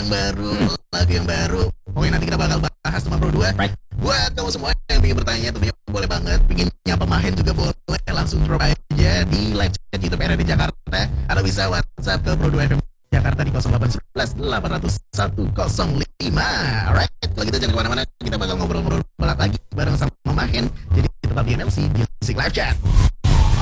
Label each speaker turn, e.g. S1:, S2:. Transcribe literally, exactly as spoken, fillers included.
S1: baru, lagu yang baru. Pokoknya nanti kita bakal bahas sama Pro dua.
S2: Right.
S1: Buat kamu semua yang ingin bertanya tentunya boleh banget. Ingin nyapa Mahen juga boleh. Langsung drop aja di live chat YouTube R R D Jakarta. Atau bisa WhatsApp ke Pro dua F M Jakarta di nol delapan satu satu delapan nol satu nol lima. Alright, kalau gitu jangan kemana-mana. Kita bakal ngobrol-ngobrol lagi bareng sama Mahen. Jadi tetap di M L C Music Live Chat.